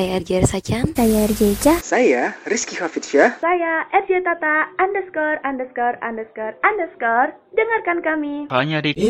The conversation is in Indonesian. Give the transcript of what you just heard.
Saya RJ Sacan. Saya RJ Ica. Saya Rizky Hafidsyah. Saya RJ Tata ______. Dengarkan kami hanya di